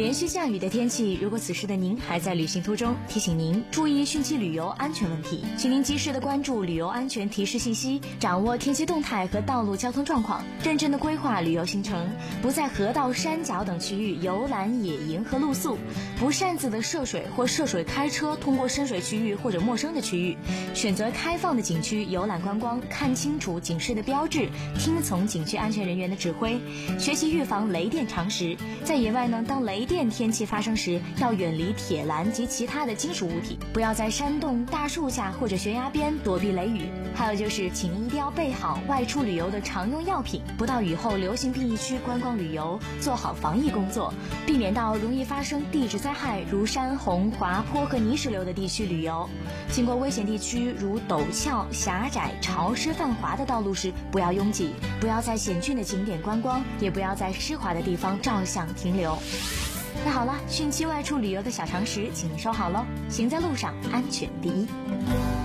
连续下雨的天气，如果此时的您还在旅行途中，提醒您注意汛期旅游安全问题，请您及时的关注旅游安全提示信息，掌握天气动态和道路交通状况，认真的规划旅游行程，不在河道、山脚等区域游览、野营和露宿，不擅自的涉水或涉水开车通过深水区域或者陌生的区域，选择开放的景区游览观光，看清楚警示的标志，听从景区安全人员的指挥，学习预防雷电常识。在野外呢，当雷电天气发生时，要远离铁栏及其他的金属物体，不要在山洞、大树下或者悬崖边躲避雷雨。还有就是，请您一定要备好外出旅游的常用药品，不到雨后流行病疫区观光旅游，做好防疫工作，避免到容易发生地质灾害如山洪、滑坡和泥石流的地区旅游。经过危险地区如陡峭、狭窄、潮湿、泛滑的道路时，不要拥挤，不要在险峻的景点观光，也不要在湿滑的地方照相停留。那好了，汛期外出旅游的小常识，请您收好喽。行在路上，安全第一。